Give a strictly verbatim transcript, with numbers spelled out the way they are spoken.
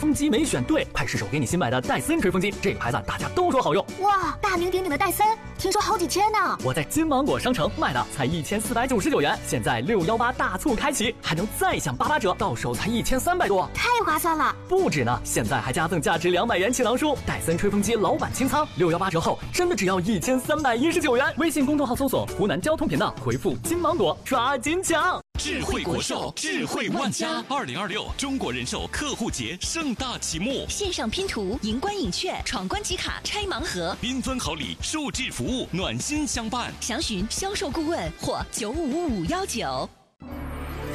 风机没选对，派失手给你新买的戴森吹风机，这个牌子大家都说好用。 哇，大名鼎鼎的戴森，听说好几千呢。 我在金芒果商城卖的才一千四百九十九元，现在六幺八大促开启，还能再享八八折，到手才一千三百多， 太划算了。 不止呢，现在还加赠价值两百元气囊书，戴森吹风机老板清仓，六幺八折后真的只要一千三百一十九元。微信公众号搜索湖南交通频道，回复金芒果，抓紧抢。 智慧国寿，智慧万家。二零二六中国人寿客户节盛大启幕， 线上拼图、赢关影券、闯关集卡、拆盲盒， 缤纷好礼，数字服务，暖心相伴。 详询销售顾问或九五五五幺九。